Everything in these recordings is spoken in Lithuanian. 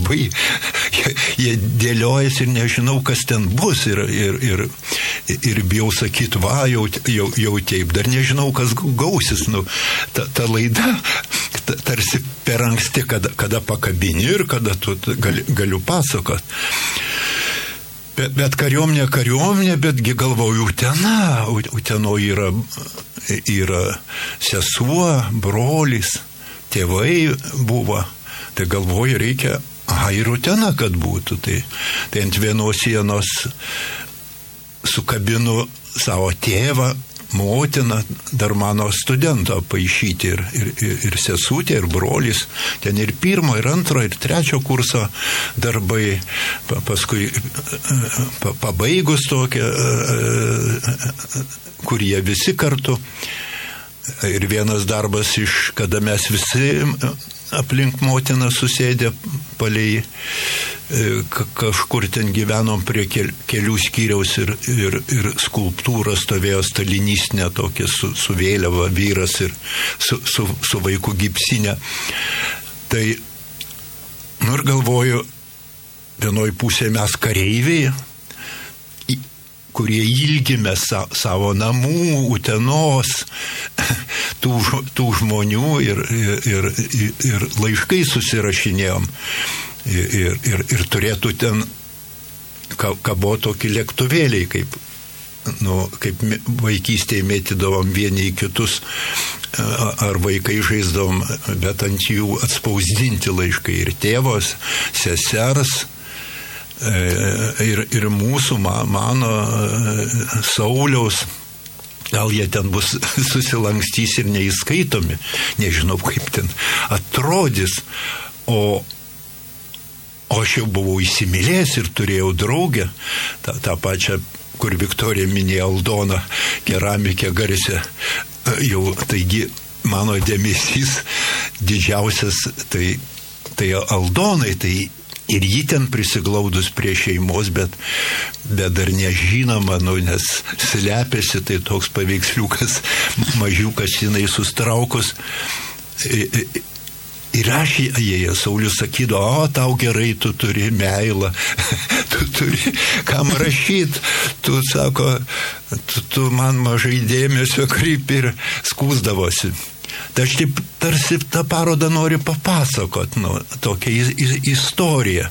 darbai, jie dėliojasi ir nežinau, kas ten bus ir bijau sakyti, va, jau taip, dar nežinau, kas gausis, ta laida tarsi per anksti, kada pakabini ir kada tu galiu pasakot. Bet kariuomenė, betgi galvoju, Uteno yra sesuo, brolis, tėvai buvo, tai galvoju, reikia, ir Utena, kad būtų. Tai ant vienos sienos sukabinu savo tėvą, motiną, dar mano studento paišyti ir sesutė, ir brolis. Ten ir 1, ir 2, ir 3 kurso darbai. Paskui pabaigus tokią, kurie visi kartu. Ir vienas darbas kada mes visi aplink motiną susėdė palei kažkur ten gyvenom prie kelių skyriaus ir skulptūra stovėjo stalinistinė tokia su vėliava vyras ir su vaiku gipsinė. Tai, ir galvoju, vienoj pusėje mes kareiviai, kurie ilgime savo namų, Utenos, tų žmonių ir laiškai susirašinėjom. Ir turėtų ten kabo tokį lėktuvėliai, kaip vaikystėje mėtydavom vieni į kitus, ar vaikai žaisdavom, bet ant jų atspausdinti laiškai ir tėvos, sesers, ir mūsų, mano Sauliaus. Gal jie ten bus susilankstys ir neįskaitomi, nežinau, kaip ten atrodys. O aš jau buvau įsimylėjęs ir turėjau draugę, tą pačią, kur Viktorija minėjo, Aldoną, keramikė garsė. Jau, taigi, mano dėmesys didžiausias, tai Aldonai, tai ir jį ten prisiglaudus prie šeimos, bet dar nežinoma, nes slepiasi, tai toks paveiksliukas, mažiukas, jinai sustraukus. Ir aš jie, Saulius sakydavo, tau gerai, tu turi meilą, tu turi kam rašyti, tu, sako, tu man mažai dėmesio kreip ir skūsdavosi. Tai aš taip tarsi tą parodą noriu papasakot, tokia istorija,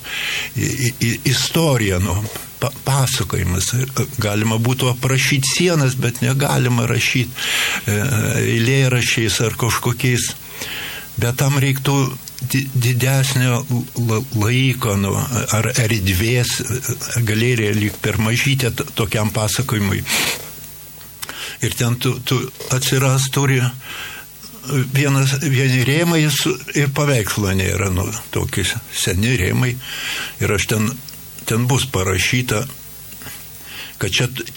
pasakojimas. Galima būtų aprašyti sienas, bet negalima rašyti eilėraščiais ar kažkokiais. Bet tam reiktų didesnio laiko, ar erdvės, galerija lyg per mažytė tokiam pasakojimui. Ir ten tu atsiras turi vieni rėmai ir paveikslo nėra, tokie seni rėmai. Ir aš ten bus parašyta, kad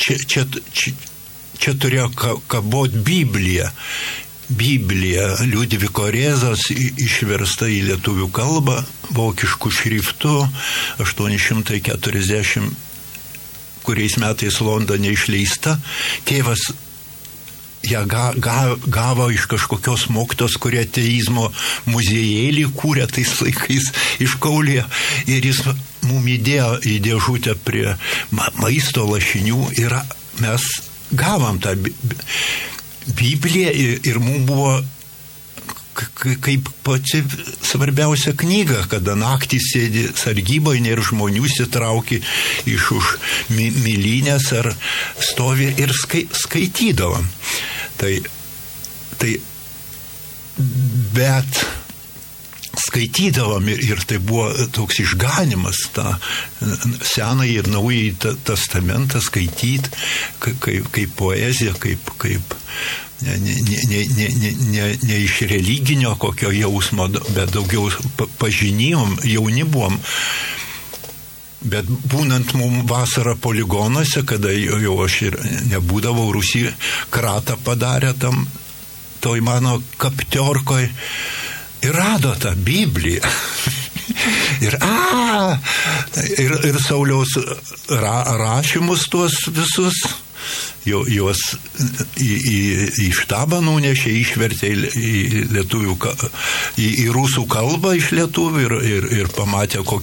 čia turėjo kabot Biblija. Biblija Liudviko Rėzos išversta į lietuvių kalbą, vokiškų šriftų, 840 kuriais metais Londone išleista. Tėvas ją gavo iš kažkokios mokytos, kurie ateizmo muziejėlį kūrė tais laikais iš Kaulėje. Ir jis mum įdėjo į dėžutę prie maisto lašinių ir mes gavom tą Bibliją ir mums buvo kaip pati svarbiausia knyga, kada naktį sėdi sargyboje ir žmonių sitrauki iš už milinės ar stovi ir skaitydavom. Tai bet skaitydavom ir tai buvo toks išganimas, tą Senąjį ir Naująjį testamentą skaityti kaip poeziją, kaip ne iš religinio kokio jausmo, bet daugiau pažinimom, jauni buvom. Bet būnant mum vasarą poligonuose, kada jau aš ir nebūdavau, Rusy kratą padarė toj mano kaptiorkoj ir rado tą Bibliją. ir Sauliaus rašymus tuos visus, juos į štabą nunešė, išvertė į rusų kalbą iš lietuvių ir pamatė,